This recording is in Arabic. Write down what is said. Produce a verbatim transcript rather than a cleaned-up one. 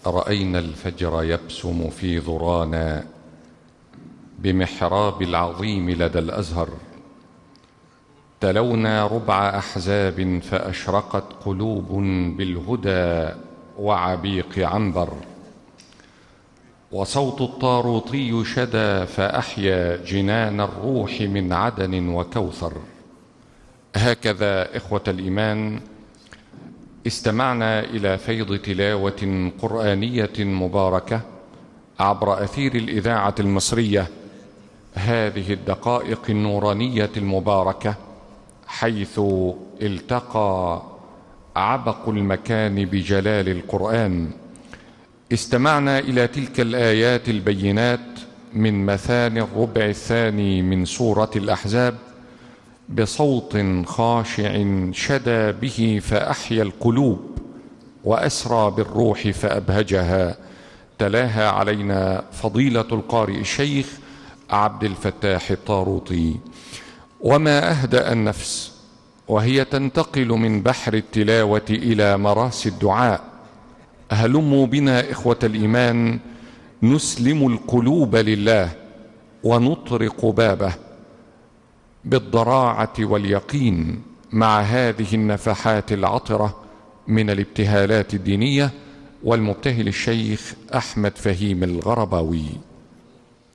رأينا الفجر يبسم في ذرانا بمحراب العظيم لدى الأزهر. تلونا ربع أحزاب فأشرقت قلوب بالهدى وعبيق عنبر، وصوت الطاروطي شدى فأحيا جنان الروح من عدن وكوثر. هكذا إخوة الإيمان استمعنا إلى فيض تلاوة قرآنية مباركة عبر أثير الإذاعة المصرية، هذه الدقائق النورانية المباركة حيث التقى عبق المكان بجلال القرآن. استمعنا إلى تلك الآيات البينات من مثاني الربع الثاني من سورة الأحزاب بصوت خاشع شدى به فأحيا القلوب وأسرى بالروح فأبهجها. تلاها علينا فضيلة القارئ الشيخ عبد الفتاح الطاروطي. وما أهدأ النفس وهي تنتقل من بحر التلاوة إلى مراسي الدعاء. هلموا بنا إخوة الإيمان نسلم القلوب لله ونطرق بابه بالضراعة واليقين مع هذه النفحات العطرة من الابتهالات الدينية. والمبتهل الشيخ أحمد فهيم الغرباوي.